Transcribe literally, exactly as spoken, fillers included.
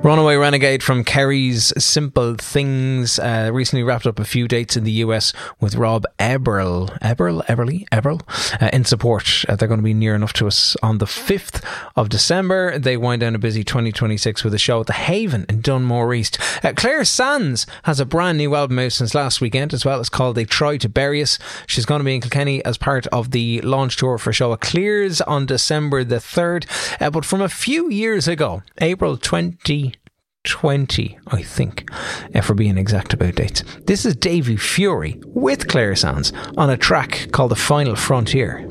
Runaway Renegade from Kerry's Simple Things uh, recently wrapped up a few dates in the U S with Rob Eberl, Eberl, Eberly, Eberl, uh, in support. Uh, they're going to be near enough to us on the fifth of December. They wind down a busy twenty twenty-six with a show at the Haven in Dunmore East. Uh, Claire Sands has a brand new album out since last weekend as well. It's called They Try to Bury Us. She's going to be in Kilkenny as part of the launch tour for a show at Clears on December the third. Uh, but from a few years ago, April twenty twenty, I think, uh, for being exact about dates. This is Davy Fury with Claire Sands on a track called The Final Frontier.